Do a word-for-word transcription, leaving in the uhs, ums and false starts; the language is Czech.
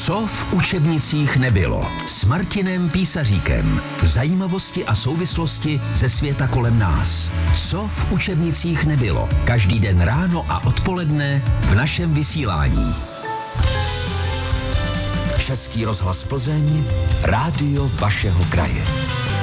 Co v učebnicích nebylo? S Martinem Písaříkem. Zajímavosti a souvislosti ze světa kolem nás. Co v učebnicích nebylo? Každý den ráno a odpoledne v našem vysílání. Český rozhlas Plzeň, rádio vašeho kraje.